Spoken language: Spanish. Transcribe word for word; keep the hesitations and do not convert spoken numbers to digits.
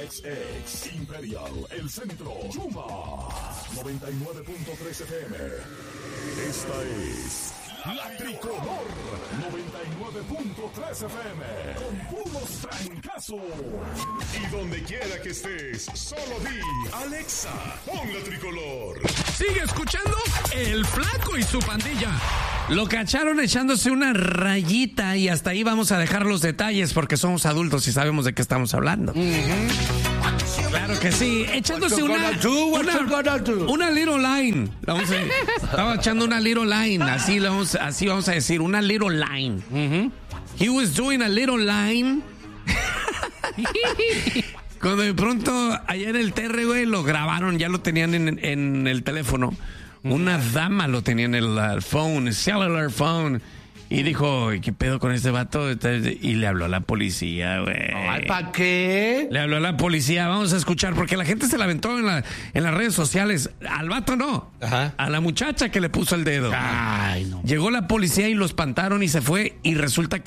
X X Imperial, El Centro, Yuma, noventa y nueve punto tres F M. Esta es La Tricolor, noventa y nueve punto tres F M, con puros trancazos. Y donde quiera que estés, solo di, Alexa, pon La Tricolor. Sigue escuchando El Flaco y su pandilla. Lo cacharon echándose una rayita y hasta ahí vamos a dejar los detalles porque somos adultos y sabemos de qué estamos hablando. Uh-huh. Claro que sí, echándose una, una, una little line. Vamos a, estaba echando una little line, así, vamos, así vamos a decir, una little line. Uh-huh. He was doing a little line. Cuando de pronto allá en el Terre, güey, lo grabaron, ya lo tenían en, en el teléfono. Una dama lo tenía en el uh, phone, el cellular phone. Y dijo, ¿qué pedo con este vato? Y le habló a la policía, güey. ¿Para qué? Le habló a la policía, vamos a escuchar, porque la gente se la aventó en, la, en las redes sociales. Al vato no, ajá, a la muchacha que le puso el dedo. Ay, no. Llegó la policía y lo espantaron y se fue. Y resulta que